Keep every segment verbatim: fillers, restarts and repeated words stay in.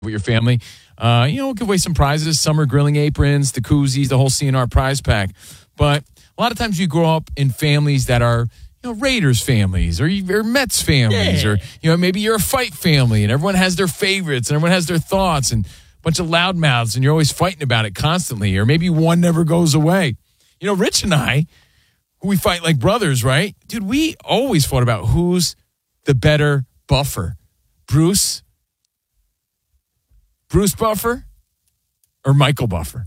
with your family, uh, you know, give away some prizes, summer grilling aprons, the koozies, the whole C N R prize pack. But a lot of times you grow up in families that are, you know, Raiders families or, or Mets families, yeah. or, you know, maybe you're a fight family and everyone has their favorites and everyone has their thoughts and a bunch of loudmouths and you're always fighting about it constantly, or maybe one never goes away. You know, Rich and I, who we fight like brothers, right? Dude, we always fought about who's the better buffer. Bruce, Bruce Buffer or Michael Buffer?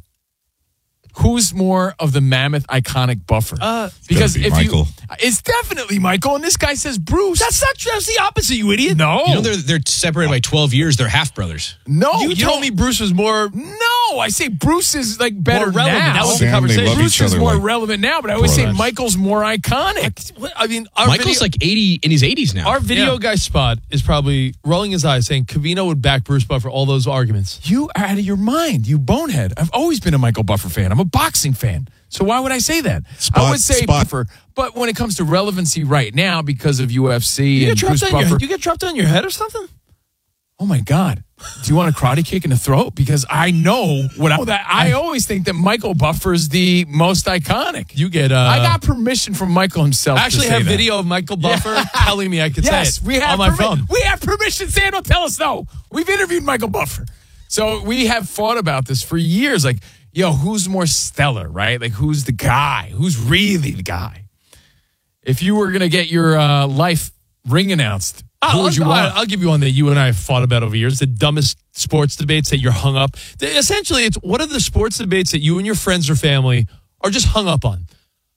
Who's more of the mammoth iconic buffer? Uh, because be if Michael. you, it's definitely Michael, and this guy says Bruce. That's not true. That's the opposite, you idiot. No, You know they're they're separated by twelve years. They're half brothers. no. You, you told don't- me Bruce was more. No, I say Bruce is like better More relevant. now. That was the Sam, they conversation. love Bruce each is other more like relevant now, but I always say brothers. Michael's more iconic. I mean, our Michael's video, like eighty in his eighties now. our video Yeah. guy Spot is probably rolling his eyes, saying Covino would back Bruce Buffer all those arguments. You are out of your mind, you bonehead. I've always been a Michael Buffer fan. I'm a boxing fan. So why would I say that? Spot, I would say spot. Buffer. But when it comes to relevancy right now, because of U F C You and get Bruce dropped on Buffer, your, you get dropped on your head or something? oh my God. Do you want a karate kick in the throat? Because I know what I, that I always think that Michael Buffer is the most iconic. You get. Uh, I got permission from Michael himself. I actually to say have that. video of Michael Buffer telling me I could Yes, say it we have on my permi- phone. We have permission. Sam, don't tell us no. We've interviewed Michael Buffer. So we have fought about this for years. Like, yo, who's more stellar, right? Like, who's the guy? Who's really the guy? If you were going to get your uh, life ring announced, who I'll, would you I'll, want? I'll give you one that you and I have fought about over years. The dumbest sports debates that you're hung up. The- Essentially, it's what are the sports debates that you and your friends or family are just hung up on?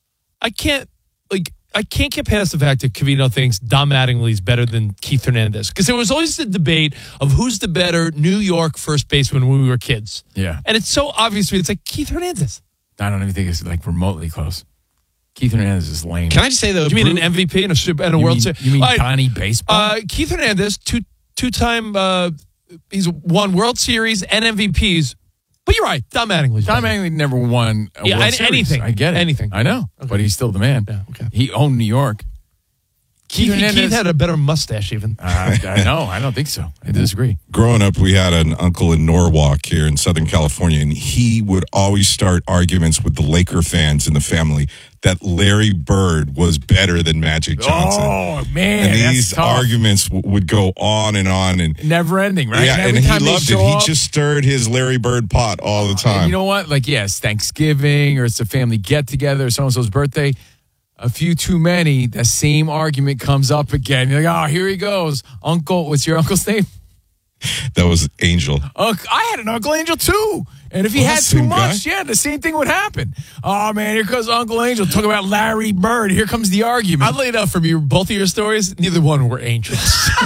I can't, like, I can't get past the fact that Covino thinks Dom Mattingly is better than Keith Hernandez. Because there was always the debate of who's the better New York first baseman when we were kids. Yeah. And it's so obvious to me. It's like Keith Hernandez. I don't even think it's like remotely close. Keith Hernandez is lame. Can I just say though? Do you mean Bruce- an M V P and a, Super, and a you World mean, Series? you mean All right, Donnie Baseball? Uh, Keith Hernandez, two two time, uh, he's won World Series and M V Ps. But you're right, Don Mattingly's Don better. Mattingly never won a Yeah, World an- Series. anything. I get it. Anything. I know. Okay. But he's still the man. Yeah, okay. He owned New York. Keith, Hernandez- Keith had a better mustache even. Uh, I know. I don't think so. I disagree. Growing up, we had an uncle in Norwalk here in Southern California, and he would always start arguments with the Laker fans in the family that Larry Bird was better than Magic Johnson. Oh, man. and that's these tough. arguments w- would go on and on. And Never ending, right? yeah, and, and, every he time they loved it. show He up- just stirred his Larry Bird pot all the time. And you know what? Like, yes, Thanksgiving or it's a family get together or so and so's birthday. A few too many, the same argument comes up again. You're like, oh, here he goes. Uncle, what's your uncle's name? That was Angel. Unc I had an Uncle Angel too. And if he Oh, had same too guy? much, yeah, the same thing would happen. Oh, man, here comes Uncle Angel talking about Larry Bird. Here comes the argument. I laid out from you both of your stories. Neither one were angels.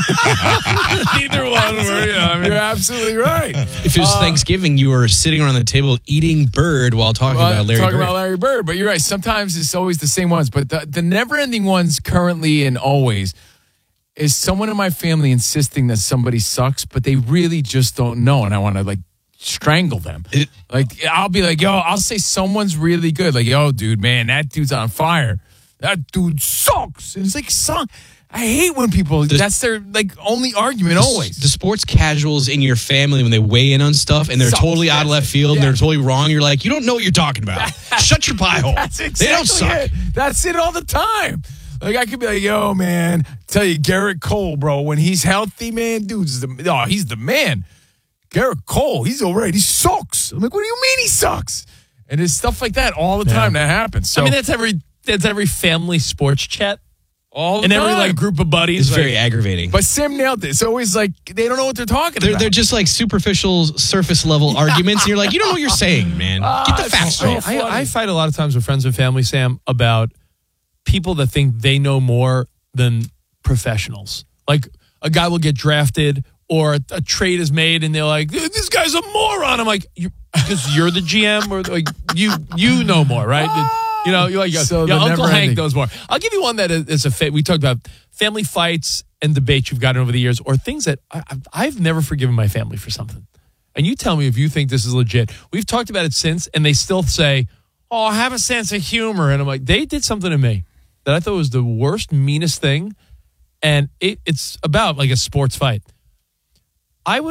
Neither one were. You know, I mean, You're absolutely right. If it was Thanksgiving, you were sitting around the table eating bird while talking Well, about Larry talking Bird. about Larry Bird, but you're right. Sometimes it's always the same ones, but the, the never-ending ones currently and always is someone in my family insisting that somebody sucks, but they really just don't know, and I want to like strangle them. It- like I'll be like, yo, I'll say someone's really good. Like, yo, dude, man, that dude's on fire. That dude sucks. And it's like, son, I hate when people. that's their like only argument always. The sports casuals in your family, when they weigh in on stuff and they're Sucks. totally out of left field, Yeah. and they're totally wrong, you're like, you don't know what you're talking about. Shut your pie hole. That's exactly they don't suck. it. That's it all the time. Like I could be like, yo, man, tell you Garrett Cole, bro, when he's healthy, man, dude's the oh, he's the man. Garrett Cole, he's all right. He sucks. I'm like, what do you mean he sucks? And it's stuff like that all the time that happens. So I mean, that's every that's every family sports chat all the and time. every like group of buddies. It's like, very aggravating. But Sim nailed it. It's always like they don't know what they're talking They're, about. they're just like superficial, surface level arguments. And you're like, you don't know what you're saying, man. Get the it's facts so straight. funny. I, I fight a lot of times with friends and family, Sam, about people that think they know more than professionals. Like a guy will get drafted or a, a trade is made and they're like, this guy's a moron. I'm like, you, because you're the G M or like you you know more, right? You know, you're like, So yeah, the Uncle never Hank ending. knows more. I'll give you one that is, is a fa- we talked about family fights and debates you've gotten over the years or things that I, I've- I've never forgiven my family for something. And you tell me if you think this is legit. We've talked about it since and they still say, oh, have a sense of humor. And I'm like, they did something to me that I thought was the worst, meanest thing. And it, it's about like a sports fight. I was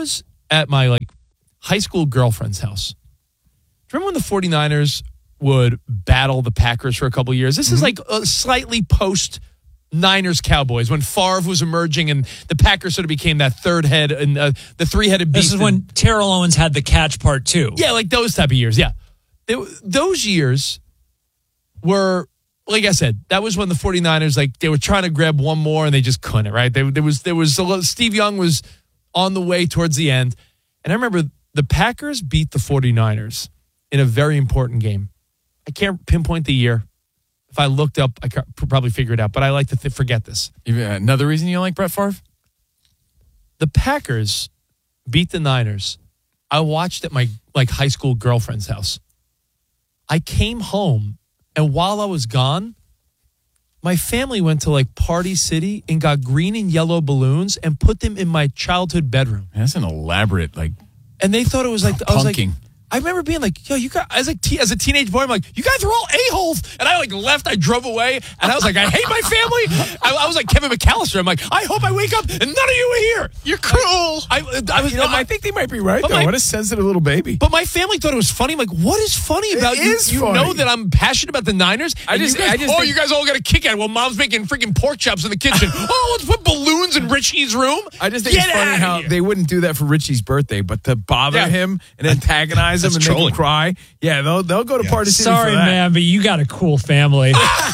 at my like high school girlfriend's house. Remember when the 49ers would battle the Packers for a couple years? This is like a slightly post Niners Cowboys when Favre was emerging and the Packers sort of became that third head and uh, the three-headed beast. This is when Terrell Owens had the catch part two. Yeah, like those type of years. Yeah. They, those years were, like I said, that was when the 49ers, like they were trying to grab one more and they just couldn't, right? They, there was, there was a little, Steve Young was on the way towards the end. And I remember the Packers beat the 49ers in a very important game. I can't pinpoint the year. If I looked up, I could probably figure it out, but I like to th- forget this. Another reason you don't like Brett Favre? The Packers beat the Niners. I watched at my like high school girlfriend's house. I came home, and while I was gone, my family went to like Party City and got green and yellow balloons and put them in my childhood bedroom. That's an elaborate, like, And they thought it was like, I was like, punking. I remember being like, yo, you guys, as a, te- as a teenage boy, I'm like, you guys are all a-holes. And I like left, I drove away, and I was like, I hate my family. I, I was like Kevin McAllister. I'm like, I hope I wake up and none of you are here. You're cruel. I, I was, You know, I, I think they might be right, But though. my- What a sensitive little baby. but my family thought it was funny. I'm like, what is funny about you? is You funny. know that I'm passionate about the Niners. I and just- you guys, I just oh, think- you guys all got a kick out. Well, mom's making freaking pork chops in the kitchen. Oh, let's put balloons in Richie's room. I just think Get it's funny outta how here. they wouldn't do that for Richie's birthday, but to bother Yeah. him and antagonize him That's and make trolling. him cry. Yeah, they'll they'll go to Yeah. Party City Sorry, for that. man, but you got a cool family.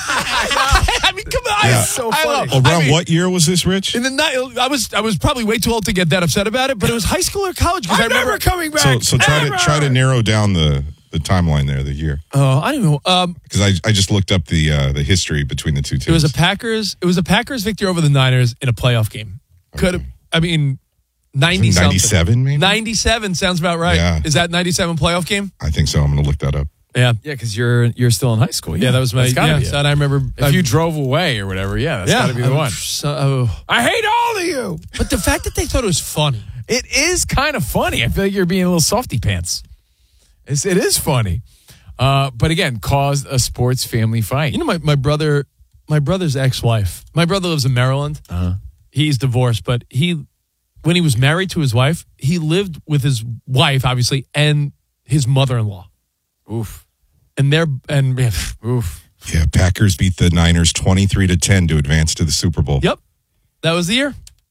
I mean, come on. Yeah. I, so I funny. love- Around I mean, what year was this, Rich? In the night, I was I was probably way too old to get that upset about it, but it was high school or college. because I I'm remember never coming back. So, so try to ever. try to narrow down the, the timeline there, the year, Oh, I don't know. Um, because I, I just looked up the uh, the history between the two teams. it was a Packers. It was a Packers victory over the Niners in a playoff game. Could have. I mean, ninety something. ninety-seven, maybe. ninety-seven sounds about right. Yeah. Is that ninety-seven playoff game? I think so. I'm going to look that up. Yeah. Yeah, because you're you're still in high school. Yeah, that was my. That's gotta Yeah, be it. so I remember. If I, you drove away or whatever, yeah, that's yeah, got to be the I- one. so- oh. I hate all of you. But the fact that they thought it was funny. It is kind of funny. I feel like you're being a little softy pants. It's, it is funny. Uh, but again, caused a sports family fight. You know, my, my brother, my brother's ex-wife. My brother lives in Maryland. Uh-huh. He's divorced, but he, when he was married to his wife, he lived with his wife, obviously, and his mother-in-law. Oof. And they're and Oof. Yeah, Packers beat the Niners twenty-three to ten to advance to the Super Bowl. yep, that was the year.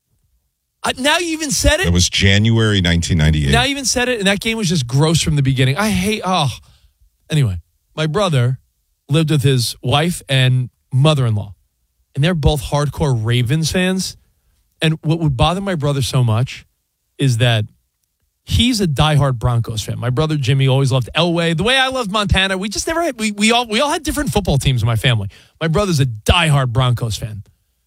Uh, now you even said That it. was January nineteen ninety-eight. Now you even said it, and that game was just gross from the beginning. I hate. Oh, anyway, my brother lived with his wife and mother-in-law, and they're both hardcore Ravens fans. And what would bother my brother so much is that he's a diehard Broncos fan. My brother Jimmy always loved Elway. The way I loved Montana, we just never had, we, we all we all had different football teams in my family. My brother's a diehard Broncos fan.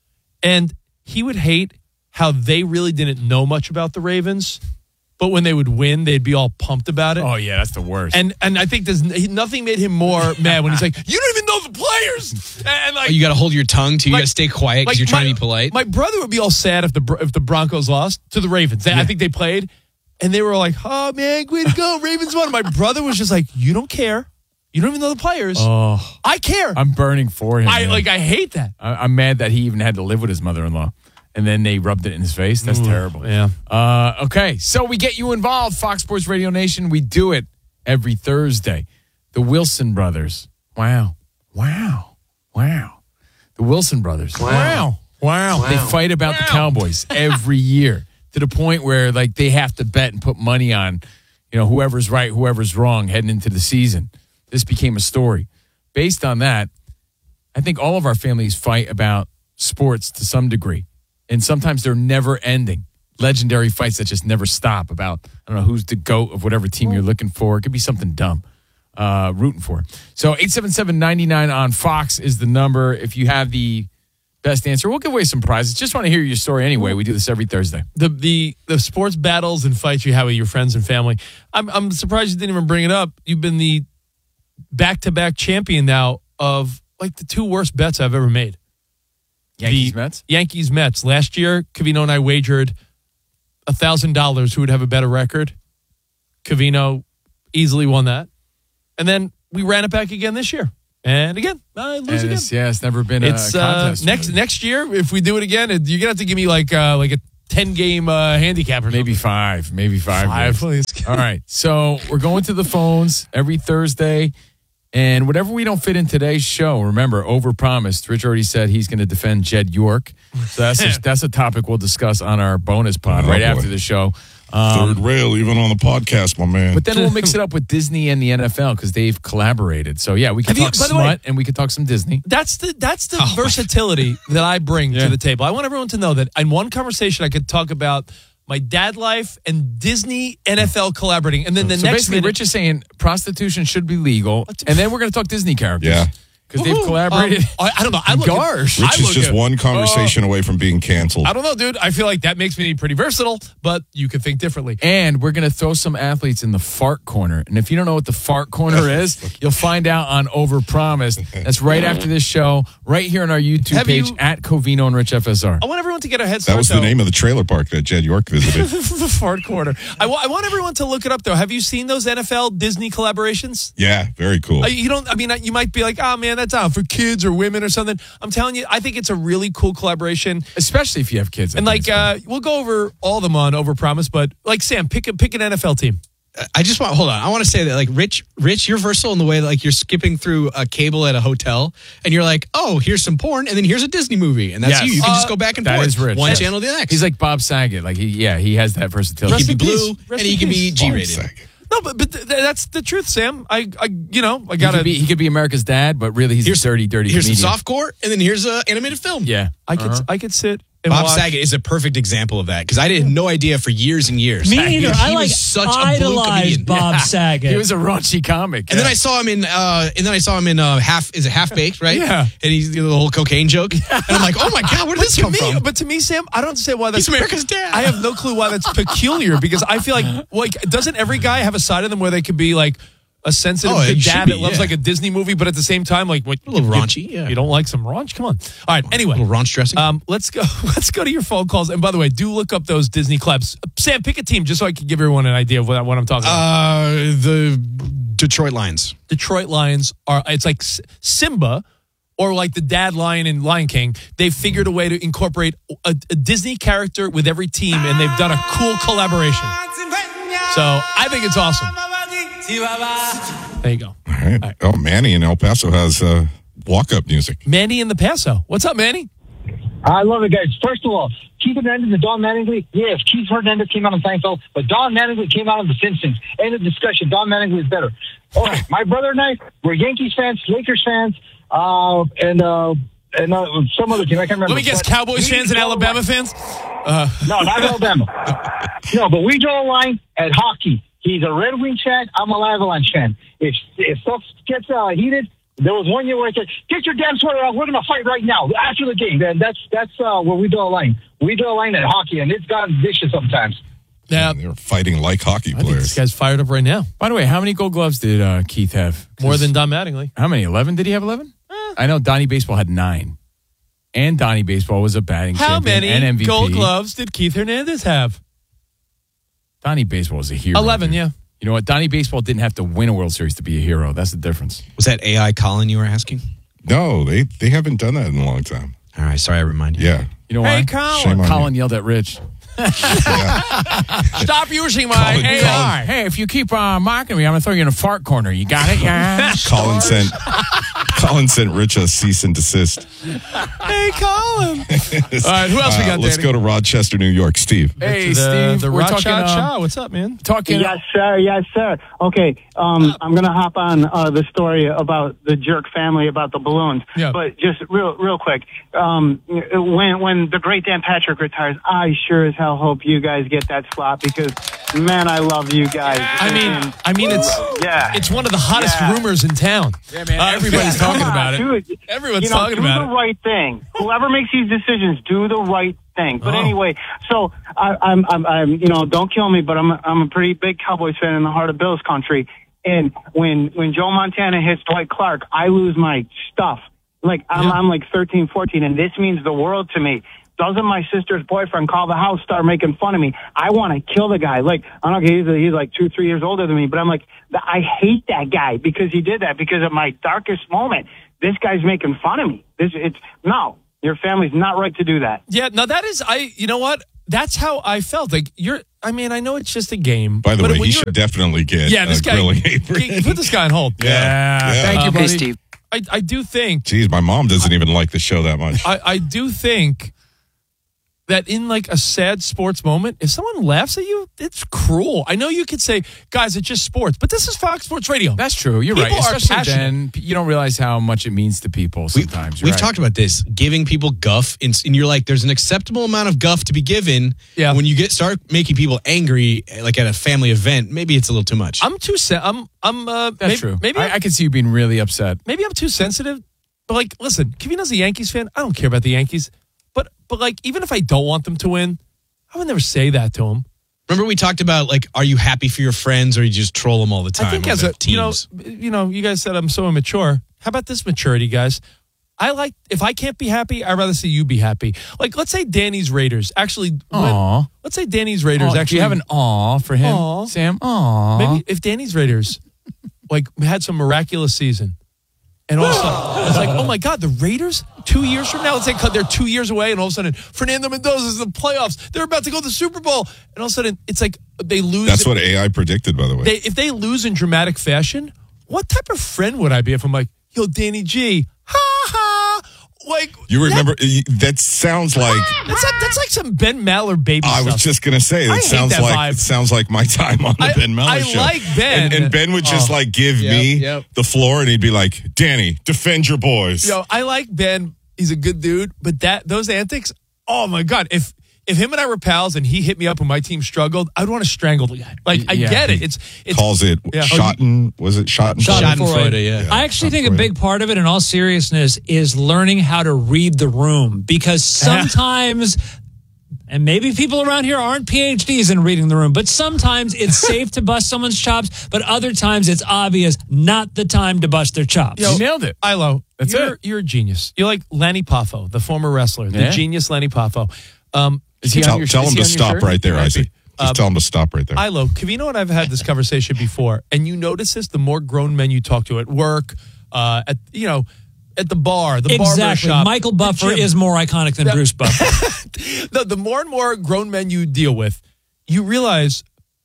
And he would hate how they really didn't know much about the Ravens, but when they would win, they'd be all pumped about it. Oh, yeah, that's the worst. And and I think there's he- nothing made him more mad when he's like, you don't even know the players. And like Oh, you got to hold your tongue too. You Like- got to stay quiet because like you're trying my- to be polite. My brother would be all sad if the Bro- if the Broncos lost to the Ravens. They- I think they played, and they were like, "Oh man, way to go, Ravens won." My brother was just like, "You don't care. You don't even know the players. oh, I care. I'm burning for him. I man. like. I hate that. I, I'm mad that he even had to live with his mother-in-law, and then they rubbed it in his face. That's terrible. Yeah. Uh, okay, so we get you involved, Fox Sports Radio Nation. We do it every Thursday. The Wilson brothers. Wow. Wow. Wow. The Wilson brothers. Wow. Wow. They fight about the Cowboys every year to the point where like they have to bet and put money on, you know, whoever's right, whoever's wrong heading into the season. This became a story. Based on that, I think all of our families fight about sports to some degree. And sometimes they're never ending. Legendary fights that just never stop about, I don't know, who's the GOAT of whatever team you're looking for. It could be something dumb, uh, rooting for. So eight seven seven, nine nine on Fox is the number. If you have the best answer, we'll give away some prizes. Just want to hear your story anyway. We do this every Thursday. The the the sports battles and fights you have with your friends and family. I'm I'm surprised you didn't even bring it up. You've been the back to back champion now of like the two worst bets I've ever made. Yankees, The Mets? Yankees Mets. Last year, Cavino and I wagered one thousand dollars who would have a better record. Cavino easily won that. And then we ran it back again this year. And again, I lose And again. it's, yeah, it's never been It's a uh, contest. next really. next year, if we do it again, it- you're going to have to give me like uh, like a ten game uh, handicap or Maybe something. five. Maybe five. Five. games. All right. So we're going to the phones every Thursday. And whatever we don't fit in today's show, remember, overpromised. Rich already said he's going to defend Jed York. So that's a, that's a topic we'll discuss on our bonus pod Oh, right boy. after the show. Um, Third rail, even on the podcast, my man. but then we'll mix it up with Disney and the N F L because they've collaborated. So, yeah, we can Have you- talk by the way- smut and we can talk some Disney. That's the that's the versatility that I bring Yeah. to the table. I want everyone to know that in one conversation I could talk about my dad life and Disney N F L collaborating, and then the So next basically, minute, Rich is saying prostitution should be legal. And then we're going to talk Disney characters. Yeah. Because they've Woohoo. collaborated. Um, I, I don't know. I look at- Gosh. I Rich is look just at- one conversation away from being canceled. I don't know, dude. I feel like that makes me pretty versatile, but you can think differently. And we're going to throw some athletes in the fart corner. And if you don't know what the fart corner is, you'll find out on Overpromised. That's right after this show, right here on our YouTube Have page you- at Covino and Rich F S R. I want everyone to get a head start. That was the though. name of the trailer park that Jed York visited. the fart corner. I, wa- I want everyone to look it up, though. Have you seen those N F L Disney collaborations? Yeah, very cool. Uh, You don't. I mean, you might be like, "Oh man, that's out for kids or women or something." I'm telling you, I think it's a really cool collaboration. Especially if you have kids. I And think like, it's uh, we'll go over all of them on Overpromise. But like, Sam, pick a, pick an N F L team. I just want hold on. I want to say that like Rich, Rich, you're versatile in the way that like you're skipping through a cable at a hotel and you're like, oh, here's some porn, and then here's a Disney movie, and that's Yes. you. You can Uh, just go back and that forth. is Rich. One Yes. channel to the next. He's like Bob Saget. Like, he, yeah, he has that versatility. he Rest can be in blue peace. Rest and he in can be peace. One G-rated. second. No, but but th- that's the truth, Sam. I, I you know, I He gotta. could, be, he could be America's dad, but really he's Here's- a dirty, dirty Here's comedian. some softcore, and then here's a animated film. Yeah. I could Uh-huh. I could sit and Bob watch. Saget is a perfect example of that because I had no idea for years and years. Me He- neither. He I like was such a blue idolize comedian. Bob Saget. He was a raunchy comic. And then I saw him in, uh, and then I saw him in uh, half. Is it Half Baked? Right? Yeah. And he's the whole cocaine joke. And I'm like, oh my god, where did this to come me, from? But to me, Sam, I don't understand why that's He's America's dad. I have no clue why that's peculiar because I feel like like doesn't every guy have a side of them where they could be like a sensitive Oh, good it should dad be, that loves yeah. like a Disney movie, but at the same time, like what, A little you- raunchy, yeah. You don't like some raunch? Come on. All right. Anyway, A little raunch dressing. um, let's go. Let's go to your phone calls. And by the way, do look up those Disney clubs. Sam, pick a team just so I can give everyone an idea of what, what I'm talking about. Uh, the Detroit Lions. Detroit Lions are. It's like S- Simba. Or like the dad lion in Lion King, they figured a way to incorporate a, a Disney character with every team, and they've done a cool collaboration. So I think it's awesome. There you go. All right. Oh, Manny in El Paso has uh, walk-up music. Manny in the Paso. What's up, Manny? I love it, guys. First of all, Keith Hernandez and Don Mattingly. Yes, Keith Hernandez came out on Seinfeld, but Don Mattingly came out on The Simpsons. End of discussion. Don Mattingly is better. All right, my brother and I, we're Yankees fans, Lakers fans, uh, and uh, and uh, some other team. I can't remember. Let me guess, But Cowboys we fans and draw a Alabama line. fans? No, not Alabama. No, but we draw a line at hockey. He's a Red Wings fan. I'm an Avalanche fan. If if stuff gets uh, heated, there was one year where I said, "Get your damn sweater out. We're going to fight right now after the game." And that's that's uh, where we draw a line. We draw a line at hockey, and it's gotten vicious sometimes. Yeah. They were fighting like hockey I think players. this guy's fired up right now. By the way, how many gold gloves did uh, Keith have? More than Don Mattingly. How many? eleven? Did he have eleven? I know Donnie Baseball had nine. And Donnie Baseball was a batting How champion many and M V P. gold gloves did Keith Hernandez have? Donnie Baseball was a hero. eleven, dude. yeah. You know what? Donnie Baseball didn't have to win a World Series to be a hero. That's the difference. Was that A I Colin you were asking? No, they, they haven't done that in a long time. All right, sorry I reminded you. Yeah. You know Hey, why? Colin. Shame on Colin yelled at Rich. Stop using my Colin- A I. Colin- Hey, if you keep uh, mocking me, I'm going to throw you in a fart corner. You got it? Yeah. Colin sent Colin sent Rich a cease and desist. Hey, Colin. All right, who else we got, Let's Danny? go to Rochester, New York. Steve. Hey, the, Steve. The we're Rock talking, Shot um, Shaw. What's up, man? talking Yes, sir. Yes, sir. Okay, um, I'm going to hop on uh, the story about the Jerk family, about the balloons. Yeah. But just real, real quick, um, when when the great Dan Patrick retires, I sure as hell hope you guys get that slot because, man, I love you guys. I mean, I mean, it's yeah. it's one of the hottest Yeah. rumors in town. Yeah, man. Uh, Everybody's yeah. talking Come about on, it. dude. Everyone's you know, talking do about the it. right thing. Whoever makes these decisions, do the right thing. But Oh. anyway, so I, I'm, I'm, I'm, you know, don't kill me, but I'm, a, I'm a pretty big Cowboys fan in the heart of Bills country. And when when Joe Montana hits Dwight Clark, I lose my stuff. Like I'm, Yeah. I'm like thirteen, fourteen, and this means the world to me. Doesn't my sister's boyfriend call the house, start making fun of me? I want to kill the guy. Like, I don't know, he's, he's like two, three years older than me, but I'm like, I hate that guy because he did that because of my darkest moment. This guy's making fun of me. This, it's, no, your family's not right to do that. Yeah, no, that is, I. You know what? that's how I felt. Like you're. I mean, I know it's just a game. By the but way, when he you're- should definitely get Yeah, this a guy. grilling apron. G- Put this guy on hold. Yeah. Yeah. Thank you, Um, buddy. Hey, Steve. I, I do think. Jeez, my mom doesn't even like the show that much. I, I do think that in like a sad sports moment, if someone laughs at you, it's cruel. I know you could say, guys, it's just sports, but this is Fox Sports Radio. That's true. You're People right. are Especially passionate. then, p- you don't realize how much it means to people We, sometimes. You're we've right. talked about this, giving people guff, and, and you're like, there's an acceptable amount of guff to be given. Yeah. When you get start making people angry, like at a family event, maybe it's a little too much. I'm too sen- I'm I'm uh, That's maybe, true. Maybe I, I can see you being really upset. maybe I'm too sensitive. But like, listen, Kevino's a Yankees fan. I don't care about the Yankees. But but like, even if I don't want them to win, I would never say that to him. Remember we talked about like, are you happy for your friends or you just troll them all the time? I think on as the a you know, teams? you know, you guys said I'm so immature. How about this maturity, guys? I like if I can't be happy, I'd rather see you be happy. Like, let's say Danny's Raiders actually. win- Aw. Let's say Danny's Raiders Aw, do actually. you have an aw for him, Aw. Sam? Aw. Maybe if Danny's Raiders like had some miraculous season, and all of a sudden it's like, oh my God, the Raiders two years from now, let's say they're two years away, and all of a sudden Fernando Mendoza's in the playoffs. They're about to go to the Super Bowl, and all of a sudden it's like they lose. That's what A I predicted, by the way. they if they lose in dramatic fashion. What type of friend would I be if I'm like, yo, Danny G, ha ha, like you remember, that sounds like, That's like, that's like some Ben Maller baby I was stuff. just going to say, I that hate sounds that like, vibe. it sounds like my time on the I- Ben Maller I show. like Ben. And, and Ben would just Oh. like give Yep, me yep. the floor and he'd be like, Danny, defend your boys. Yo, I like Ben. He's a good dude, but that those antics, oh my God. If if him and I were pals and he hit me up when my team struggled, I'd want to strangle the guy. Like, I Yeah. get it. It's it's Calls it Yeah. Schotten, was it Schotten? Schadenfreude, yeah. I actually think a Schadenfreude. big part of it, in all seriousness, is learning how to read the room. Because sometimes, and maybe people around here aren't P H Ds in reading the room, but sometimes it's safe to bust someone's chops, but other times it's obvious not the time to bust their chops. Yo, You nailed it. Ilo, That's you're, it. You're a genius. You're like Lanny Poffo, the former wrestler, the Yeah. genius Lanny Poffo. Um, Is he on Tell, your- tell is him he to on your stop shirt? right there, Might Isaac. be. Just Um, tell him to stop right there. Ilo, Kevino and I have had this conversation before, and you notice this the more grown men you talk to at work, uh, at you know, at the bar, the barber Exactly. shop. Michael the Buffer gym. is more iconic than Yeah. Bruce Buffer. the, the more and more grown men you deal with, you realize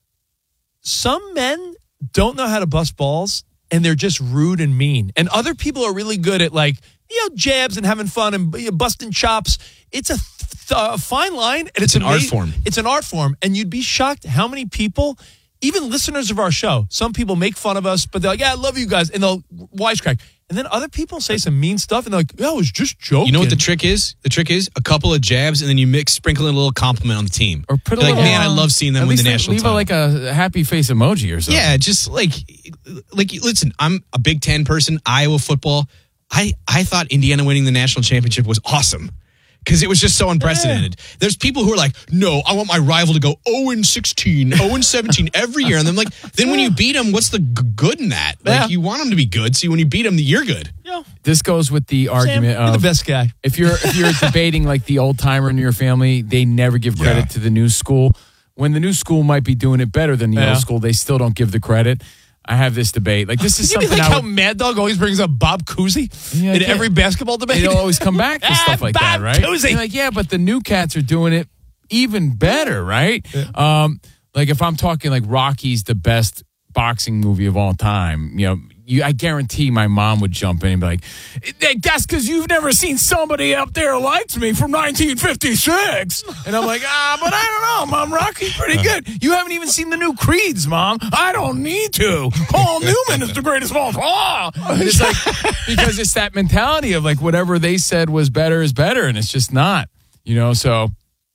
some men don't know how to bust balls and they're just rude and mean. And other people are really good at like, you know, jabs and having fun and you know, busting chops. It's a, th- a fine line. And it's, an art amazing. form. It's an art form. And you'd be shocked how many people, even listeners of our show, some people make fun of us, but they're like, yeah, I love you guys. And they'll wisecrack. And then other people say some mean stuff and they're like, yeah, I was just joking. You know what the trick is? The trick is a couple of jabs, and then you mix, sprinkle in a little compliment on the team. Or put a You're like, little, man, I love seeing them at win the least national leave a, title. like a happy face emoji or something. Yeah, just like, like, listen, I'm a Big Ten person, Iowa football. I, I thought Indiana winning the national championship was awesome because it was just so unprecedented. There's people who are like, no, I want my rival to go oh and sixteen, oh and seventeen every year. And I'm like, then when you beat them, what's the g- good in that? Like, Yeah. you want them to be good. So when you beat them, you're good. Yo, This goes with the Sam, argument you're the of best guy. if you're if you're debating like the old timer in your family, they never give credit Yeah. to the new school. When the new school might be doing it better than the Yeah. old school, they still don't give the credit. I have this debate. Like this is You mean something like I how would, Mad Dog always brings up Bob Cousy Yeah, I in get- every basketball debate? they'll always come back to stuff like that, Bob right? Cousy. You're like, yeah, but the new cats are doing it even better, right? Um, like if I'm talking like Rocky's the best boxing movie of all time, you know, you, I guarantee my mom would jump in and be like, "Hey, that's because you've never seen somebody up there likes me from nineteen fifty-six. And I'm like, ah, but I don't know, Mom, Rocky's pretty good. You haven't even seen the new Creeds, Mom. I don't need to. Paul Newman is the greatest of all time. And it's like, because it's that mentality of like whatever they said was better is better, and it's just not, you know, so.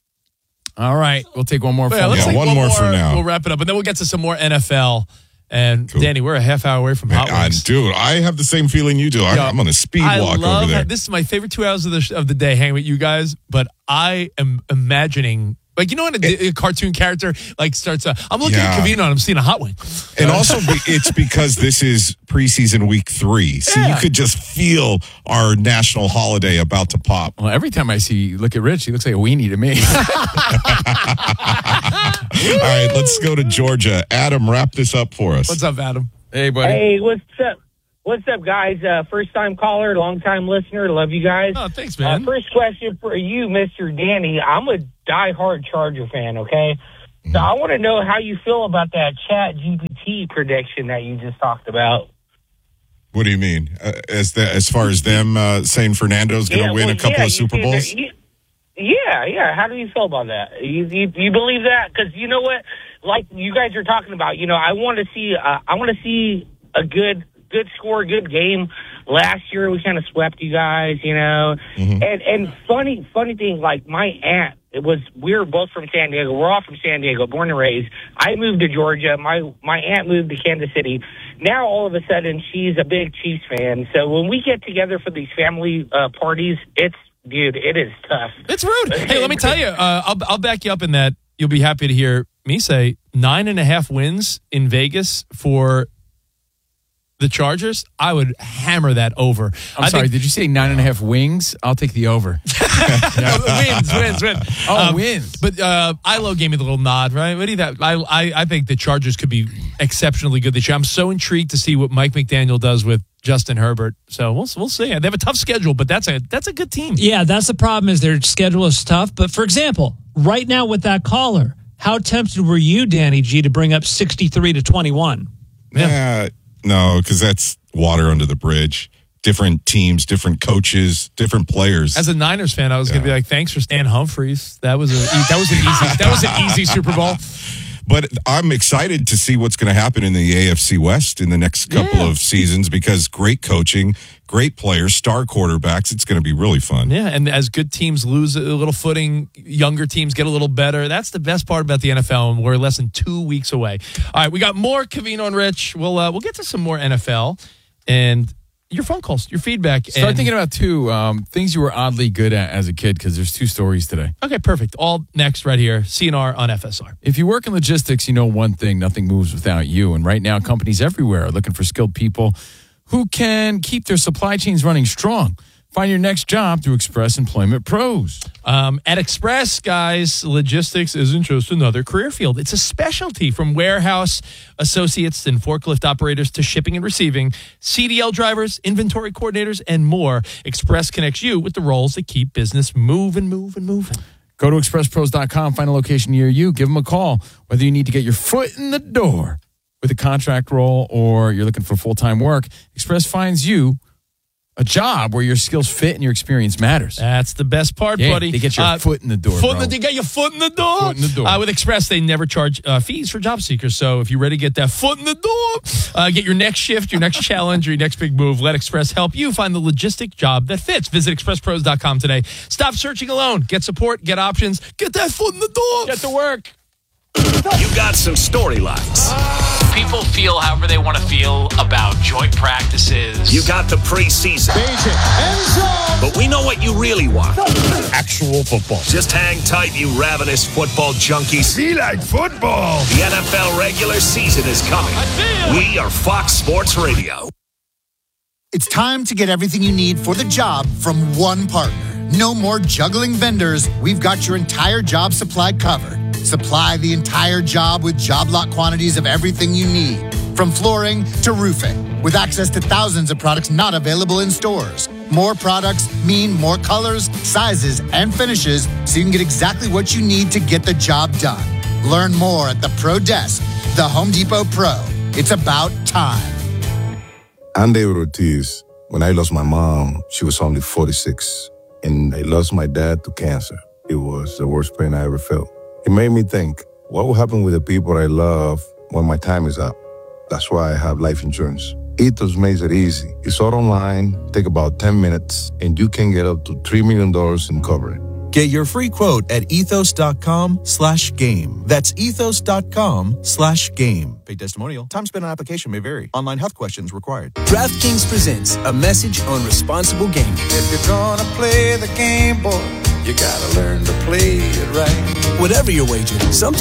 All right, we'll take one more. Yeah, phone let's Yeah, take one more for now. We'll wrap it up, and then we'll get to some more N F L. And Cool. Danny, we're a half hour away from Hot I, Wings. dude, I have the same feeling you do. I, Yo, I'm on a speed I walk love over there. This is my favorite two hours of the sh- of the day, hanging with you guys. But I am imagining, like you know, when a, a cartoon character like starts. Uh, I'm looking Yeah. at Kavino and I'm seeing a hot wing. And also, be, it's because this is preseason week three. So Yeah. you could just feel our national holiday about to pop. Well, every time I see look at Rich, he looks like a weenie to me. All right, let's go to Georgia. Adam, wrap this up for us. What's up, Adam? Hey, buddy. Hey, what's up? What's up, guys? Uh, first-time caller, long-time listener. Love you guys. Oh, thanks, man. Uh, first question for you, Mister Danny. I'm a diehard Charger fan, okay? So I want to know how you feel about that Chat G P T prediction that you just talked about. What do you mean? Uh, as the, as far as them uh, saying Fernando's going to Yeah, win well, a couple yeah, of you Super see Bowls? that- you- Yeah, yeah. How do you feel about that? You you, you believe that? Because you know what, like you guys are talking about. You know, I want to see. Uh, I want to see a good, good score, good game. Last year we kind of swept you guys. You know, Mm-hmm. and and funny, funny thing. Like my aunt, it was we were both from San Diego. We're all from San Diego, born and raised. I moved to Georgia. My my aunt moved to Kansas City. Now all of a sudden she's a big Chiefs fan. So when we get together for these family uh, parties, it's Dude, it is tough. It's rude. Hey, let me tell you, uh, I'll, I'll back you up in that. You'll be happy to hear me say nine and a half wins in Vegas for the Chargers. I would hammer that over. I'm I sorry, think- did you say nine and a half wings? I'll take the over. wins, wins, wins. Oh, Um, wins. But uh, Ilo gave me the little nod, right? What do you that? I, I I think the Chargers could be exceptionally good this year. I'm so intrigued to see what Mike McDaniel does with Justin Herbert. So we'll we'll see. They have a tough schedule, but that's a that's a good team. Yeah, that's the problem is their schedule is tough. But for example, right now with that caller, how tempted were you, Danny G, to bring up sixty-three to twenty-one? Yeah, no, because that's water under the bridge. Different teams, different coaches, different players. As a Niners fan, I was going to Yeah. be like, "Thanks for Stan Humphries. That was a that was an easy that was an easy Super Bowl." But I'm excited to see what's going to happen in the A F C West in the next couple Yeah. of seasons because great coaching, great players, star quarterbacks. It's going to be really fun. Yeah, and as good teams lose a little footing, younger teams get a little better. That's the best part about the N F L, and we're less than two weeks away. All right, we got more Covino and Rich. We'll uh, we'll get to some more N F L and your phone calls, your feedback. Start and, thinking about two um, things you were oddly good at as a kid because there's two stories today. Okay, perfect. All next right here, C N R on F S R. If you work in logistics, you know one thing, nothing moves without you. And right now, companies everywhere are looking for skilled people who can keep their supply chains running strong. Find your next job through Express Employment Pros. Um, at Express, guys, logistics isn't just another career field. It's a specialty from warehouse associates and forklift operators to shipping and receiving, C D L drivers, inventory coordinators, and more. Express connects you with the roles that keep business moving, moving, moving. Go to express pros dot com, find a location near you, give them a call. Whether you need to get your foot in the door with a contract role or you're looking for full-time work, Express finds you a job where your skills fit and your experience matters. That's the best part, Yeah, buddy. they get your Uh, foot in the door, Foot in bro. the, they get your foot in the door. Foot in the door. Uh, with Express, they never charge uh, fees for job seekers. So if you're ready to get that foot in the door, uh, get your next shift, your next challenge, or your next big move, let Express help you find the logistic job that fits. Visit express pros dot com today. Stop searching alone. Get support, get options, get that foot in the door. Get to work. You got some storylines. People feel however they want to feel about joint practices. You got the preseason. But we know what you really want. actual football. Just hang tight, you ravenous football junkies. Be like football. The N F L regular season is coming. We are Fox Sports Radio. It's time to get everything you need for the job from one partner. No more juggling vendors. We've got your entire job supply covered. Supply the entire job with job lot quantities of everything you need, from flooring to roofing, with access to thousands of products not available in stores. More products mean more colors, sizes, and finishes, so you can get exactly what you need to get the job done. Learn more at the Pro Desk, the Home Depot Pro. It's about time. I'm David Ortiz. When I lost my mom, she was only forty-six, and I lost my dad to cancer. It was the worst pain I ever felt. It made me think, what will happen with the people I love when my time is up? That's why I have life insurance. Ethos makes it easy. It's all online, take about ten minutes, and you can get up to three million dollars in coverage. Get your free quote at ethos.com slash game. That's ethos.com slash game. Paid testimonial. Time spent on application may vary. Online health questions required. DraftKings presents a message on responsible gaming. If you're gonna play the game, boy, you gotta learn to play it right. Whatever your wager, some